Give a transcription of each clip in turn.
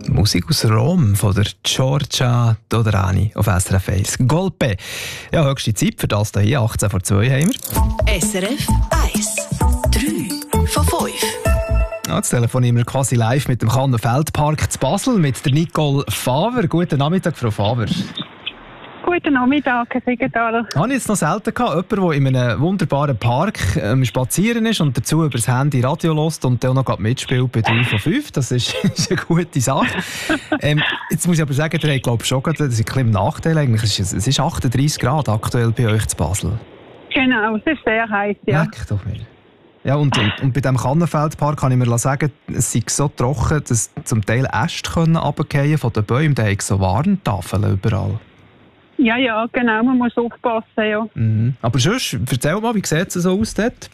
Musik aus Rom von der Giorgia Dodrani auf SRF 1. Golpe. Ja, höchste Zeit für das hier. 18 vor 2 haben wir. SRF 1. 3 von 5. Ja, jetzt telefonieren wir quasi live mit dem Kannenfeldpark zu Basel mit der Nicole Faver. Guten Nachmittag, Frau Faver. Guten Nachmittag, Herr Siegenthaler. Habe ich jetzt noch selten gehabt, jemand, der in einem wunderbaren Park spazieren ist und dazu über das Handy Radio hört und dann auch noch mitspielt bei 3 von 5. Das ist eine gute Sache. Jetzt muss ich aber sagen, ihr habt, glaube ich, schon gerade, das ist ein bisschen im Nachteil eigentlich. Es ist 38 Grad aktuell bei euch zu Basel. Genau, es ist sehr heiß, ja. Leck doch mir. Ja, und bei diesem Kannenfeldpark kann ich mir sagen, es sei so trocken, dass zum Teil Äste runterfallen von den Bäumen. Da haben so Warntafeln überall. Ja, genau, man muss aufpassen, ja. Mhm. Aber sonst, erzähl mal, wie sieht es so aus dort?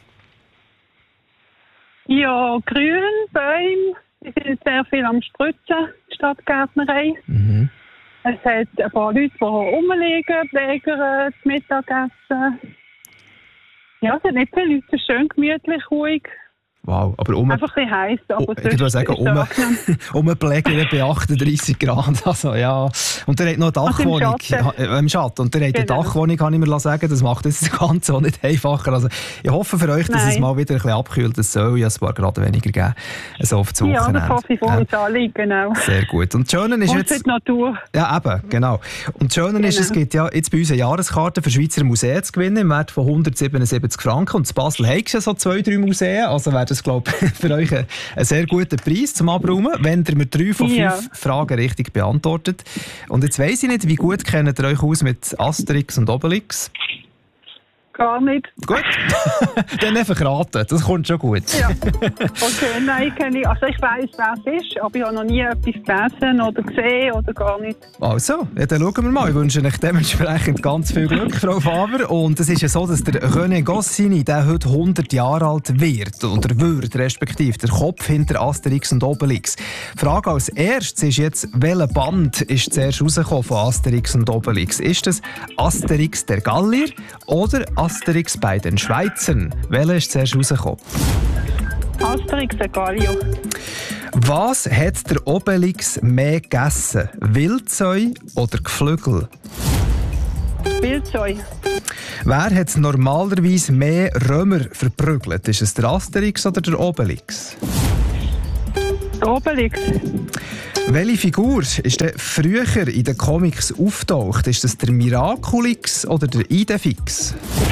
Ja, grün, Bäume, die sind sehr viel am Spritzen, die Stadtgärtnerei. Mhm. Es hat ein paar Leute, die rumliegen, Pfleger, zum Mittagessen. Ja, es hat nicht viele Leute, es ist schön gemütlich, ruhig. Wow, aber einfach ein bisschen heiß, aber ich würde sagen, Pfleger bei 38 Grad. Also, ja. Und der hat noch eine Dachwohnung. Im Schatten. Und der hat eine Dachwohnung, kann ich mir sagen. Das macht das Ganze auch nicht einfacher. Also, ich hoffe für euch, dass es mal wieder ein bisschen abkühlt. Es soll ja ein paar Grad weniger geben. So auf das Wochenende. Ja, das hoffe ich für uns alle, genau. Sehr gut. Und das Schöne ist jetzt... für die Natur. Ja, eben, genau. Und das Schöne ist, es gibt ja jetzt bei uns eine Jahreskarte für Schweizer Museen zu gewinnen im Wert von 177 Franken. Und in Basel hat ja so 2-3 Museen. Also wäre das, glaube ich, für euch ein sehr guter Preis zum Abräumen, wenn ihr mir 3 von 5 Fragen richtig beantwortet. Und jetzt weiss ich nicht, wie gut kennt ihr euch aus mit Asterix und Obelix? Gar nicht. Gut, dann einfach raten, das kommt schon gut. Ja. Okay, nein, also ich weiss, wer es ist, aber ich habe noch nie etwas gelesen oder gesehen oder gar nicht. Also, ja, dann schauen wir mal. Ich wünsche euch dementsprechend ganz viel Glück, Frau Faver. Und es ist ja so, dass der René Goscinny, der heute 100 Jahre alt wird, oder wird, respektive der Kopf hinter Asterix und Obelix. Die Frage als erstes ist jetzt, welcher Band ist zuerst rausgekommen von Asterix und Obelix? Ist es Asterix der Gallier oder Asterix bei den Schweizern? Welcher ist zuerst rausgekommen? Asterix der Gallier. Was hat der Obelix mehr gegessen? Wildsäu oder Geflügel? Wildsäu. Wer hat normalerweise mehr Römer verprügelt? Ist es der Asterix oder der Obelix? Der Obelix. Welche Figur ist denn früher in den Comics auftaucht? Ist das der Miraculix oder der Idefix?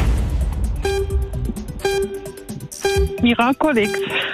Miraculix.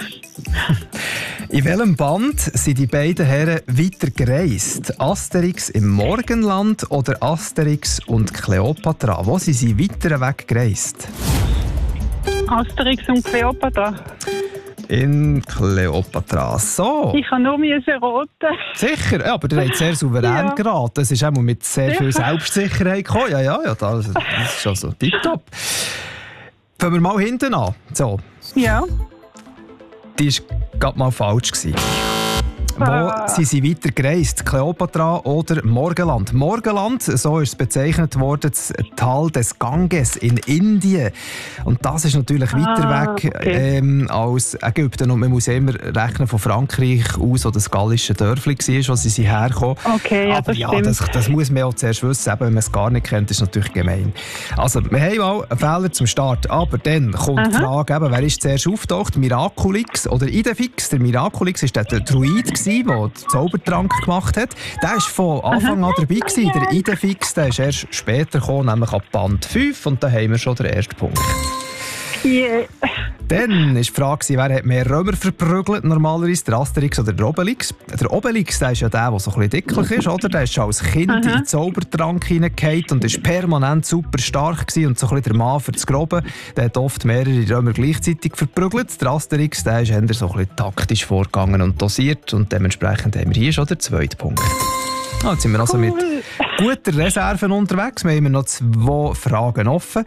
In welchem Band sind die beiden Herren weiter gereist? Asterix im Morgenland oder Asterix und Kleopatra? Wo sind sie weiter weg gereist? Asterix und Kleopatra. In Kleopatra. So. Ich kann nur raten. Sicher, ja, aber der hat sehr souverän geraten. Das ist auch mit sehr viel Selbstsicherheit gekommen. Ja, das ist also tipptopp. Fangen wir mal hinten an. So. Ja. Die war gerade mal falsch gewesen. Wo sind sie weiter gereist? Kleopatra oder Morgenland? Morgenland, so ist es bezeichnet worden, das Tal des Ganges in Indien. Und das ist natürlich weiter weg als Ägypten. Und man muss immer rechnen von Frankreich aus, wo das gallische Dörfli war, wo sie hergekommen. Okay, ja, aber das muss man auch zuerst wissen. Eben, wenn man es gar nicht kennt, ist natürlich gemein. Also, wir haben mal einen Fehler zum Start. Aber dann kommt die Frage, wer ist zuerst auftaucht? Miraculix oder Idefix? Der Miraculix ist der Druid, der den Zaubertrank gemacht hat. Der war von Anfang an dabei. Der Idefix der ist erst später gekommen, nämlich ab Band 5. Und da haben wir schon den ersten Punkt. Yeah. Dann war die Frage, wer hat mehr Römer verprügelt normalerweise, der Asterix oder der Obelix? Der Obelix, der ist ja der so ein bisschen dicklich ist, oder? Der ist schon als Kind in den Zaubertrank hineingefallen und ist permanent super stark gewesen und so ein bisschen der Mann für das Grobe. Der hat oft mehrere Römer gleichzeitig verprügelt. Der Asterix, der ist eher so ein bisschen taktisch vorgegangen und dosiert und dementsprechend haben wir hier schon den zweiten Punkt. Jetzt sind wir also mit guter Reserven unterwegs. Wir haben noch 2 Fragen offen.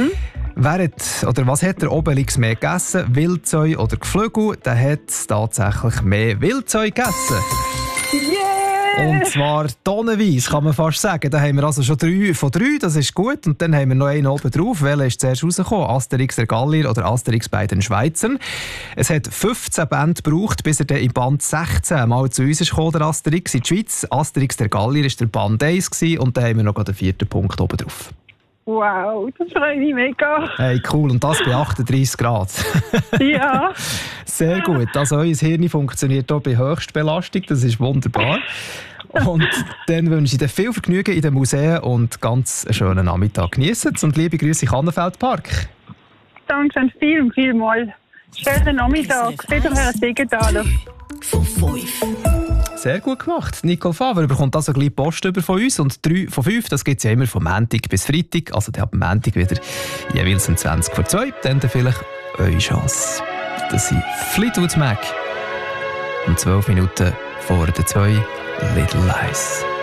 Was hat der Obelix mehr gegessen? Wildsäu oder Geflügel? Der hat tatsächlich mehr Wildsäu gegessen. Yeah! Und zwar tonnenweise, kann man fast sagen. Da haben wir also schon 3 von 3, das ist gut. Und dann haben wir noch einen oben drauf. Welcher ist zuerst rausgekommen? Asterix der Gallier oder Asterix bei den Schweizern? Es hat 15 Bände gebraucht, bis er dann im Band 16 mal zu uns ist gekommen, der Asterix in die Schweiz. Asterix der Gallier war der Band 1 gewesen, und dann haben wir noch den 4. Punkt oben drauf. Wow, das freut mich mega. Hey, cool. Und das bei 38 Grad. Ja. Sehr gut. Also euer Hirn funktioniert hier bei Höchstbelastung. Das ist wunderbar. Und dann wünsche ich dir viel Vergnügen in den Museen und ganz einen schönen Nachmittag. Geniessen es und liebe Grüße in Kannenfeldpark. Danke vielmals. Schönen Nachmittag. Wiederhören, Siegenthaler. Von 5. Sehr gut gemacht. Nicole Favre bekommt also gleich Post über von uns. Und 3 von 5, das gibt es ja immer von Montag bis Freitag. Also dann ab Montag wieder jeweils um 20 vor 2. Dann vielleicht eure Chance. Das sind Fleetwood Mac. Um 12 Minuten vor der 2 Little Lies.